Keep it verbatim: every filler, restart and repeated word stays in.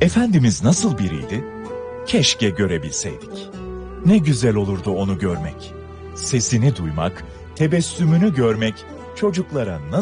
Efendimiz nasıl biriydi? Keşke görebilseydik. Ne güzel olurdu onu görmek. Sesini duymak, tebessümünü görmek çocuklara nasıl